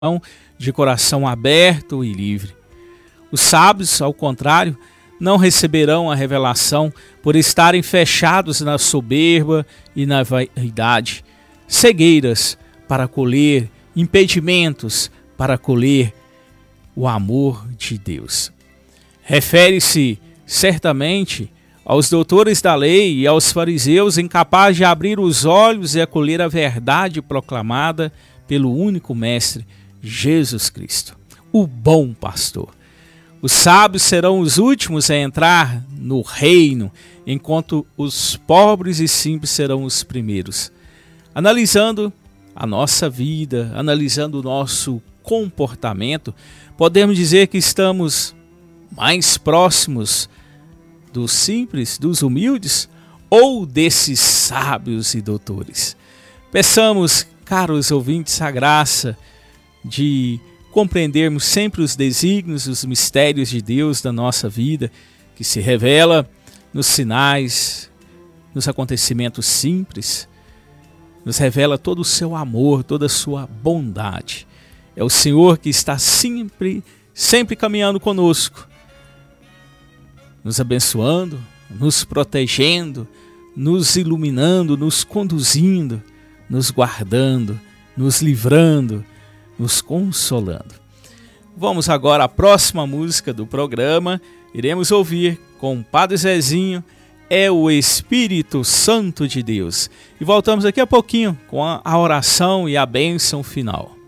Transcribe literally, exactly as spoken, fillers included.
de coração aberto e livre. Os sábios, ao contrário, não receberão a revelação por estarem fechados na soberba e na vaidade, cegueiras para colher, impedimentos para colher o amor de Deus. Refere-se certamente aos doutores da lei e aos fariseus incapazes de abrir os olhos e acolher a verdade proclamada pelo único mestre, Jesus Cristo, o bom pastor. Os sábios serão os últimos a entrar no reino, enquanto os pobres e simples serão os primeiros. Analisando a nossa vida, analisando o nosso comportamento, podemos dizer que estamos mais próximos dos simples, dos humildes, ou desses sábios e doutores. Peçamos, caros ouvintes, a graça de compreendermos sempre os desígnios, os mistérios de Deus da nossa vida, que se revela nos sinais, nos acontecimentos simples, nos revela todo o seu amor, toda a sua bondade. É o Senhor que está sempre, sempre caminhando conosco, nos abençoando, nos protegendo, nos iluminando, nos conduzindo, nos guardando, nos livrando, nos consolando. Vamos agora à próxima música do programa. Iremos ouvir com o Padre Zezinho, É o Espírito Santo de Deus. E voltamos daqui a pouquinho com a oração e a bênção final.